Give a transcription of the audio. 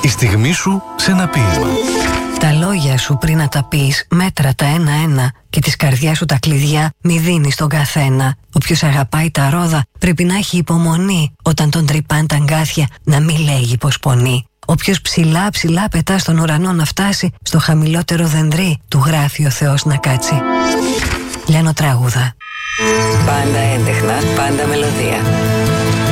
Η στιγμή σου σε ένα ποίημα. Τα λόγια σου πριν να τα πεις, μέτρα τα ένα-ένα και της καρδιάς σου τα κλειδιά μη δίνεις στον καθένα. Όποιος αγαπάει τα ρόδα πρέπει να έχει υπομονή. Όταν τον τρυπάν τα αγκάθια να μην λέγει πως πονεί. Όποιος ψηλά ψηλά πετά στον ουρανό να φτάσει, στο χαμηλότερο δεντρί του γράφει ο Θεός να κάτσει. Λένε τραγούδα. Πάντα έντεχνα, πάντα μελωδία.